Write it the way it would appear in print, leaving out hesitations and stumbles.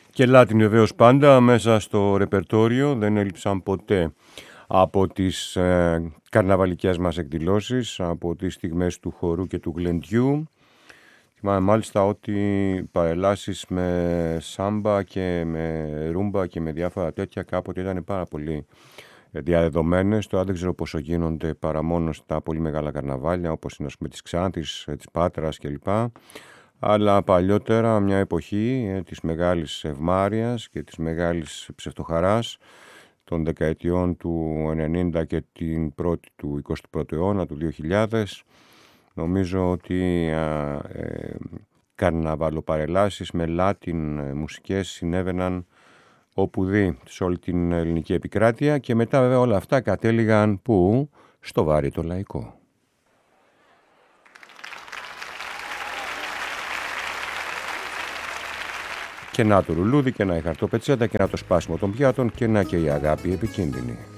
Και Latin βεβαίως πάντα μέσα στο ρεπερτόριο, δεν έλειψαν ποτέ από τις καρναβαλικές μας εκδηλώσεις, από τις στιγμές του χορού και του γλεντιού. Θυμάμαι μάλιστα ότι παρελάσεις με σάμπα και με ρούμπα και με διάφορα τέτοια κάποτε ήταν πάρα πολύ διαδεδομένες. Τώρα δεν ξέρω πόσο γίνονται παρά μόνο στα πολύ μεγάλα καρναβάλια, όπως είναι, ας πούμε, της Ξάνθης, της Πάτρας κλπ. Αλλά παλιότερα, μια εποχή της μεγάλης ευμάρειας και της μεγάλης ψευτοχαράς των δεκαετιών του 90 και την πρώτη του 21ου αιώνα, του 2000, νομίζω ότι καρναβαλοπαρελάσεις με Latin μουσικές συνέβαιναν όπου δει σε όλη την ελληνική επικράτεια και μετά βέβαια όλα αυτά κατέληγαν που? Στο βάρη το λαϊκό. Και να το ρουλούδι και να η χαρτοπετσέτα και να το σπάσιμο των πιάτων και να και η αγάπη επικίνδυνη.